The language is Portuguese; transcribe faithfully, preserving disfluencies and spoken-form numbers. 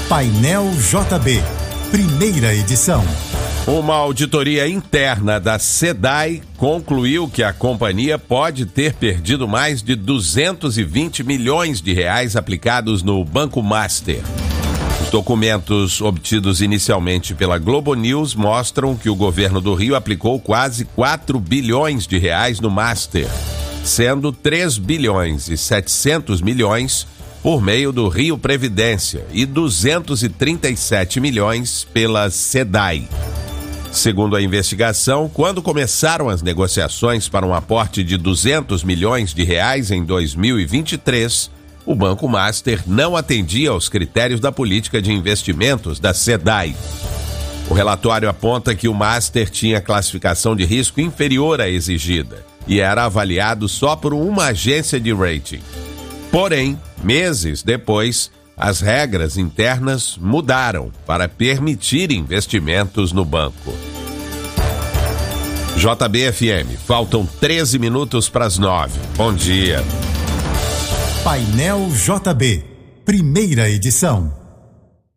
Painel J B, primeira edição. Uma auditoria interna da SEDAI concluiu que a companhia pode ter perdido mais de duzentos e vinte milhões de reais aplicados no Banco Master. Os documentos obtidos inicialmente pela Globo News mostram que o governo do Rio aplicou quase quatro bilhões de reais no Master, sendo três bilhões e setecentos milhões por meio do Rio Previdência e duzentos e trinta e sete milhões pela SEDAI. Segundo a investigação, quando começaram as negociações para um aporte de duzentos milhões de reais em dois mil e vinte e três, o Banco Master não atendia aos critérios da política de investimentos da SEDAI. O relatório aponta que o Master tinha classificação de risco inferior à exigida e era avaliado só por uma agência de rating. Porém, meses depois, as regras internas mudaram para permitir investimentos no banco. J B F M, faltam treze minutos para as nove. Bom dia. Painel J B, primeira edição.